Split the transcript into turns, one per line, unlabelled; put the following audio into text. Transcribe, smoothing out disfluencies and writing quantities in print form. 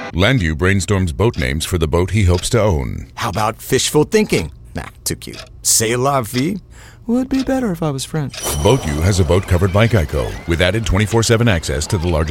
Landu brainstorms boat names for the boat he hopes to own.
How about fishful thinking? Nah, too cute. C'est la vie? Would be better if I was French.
BoatU has a boat covered by Geico with added 24/7 access to the largest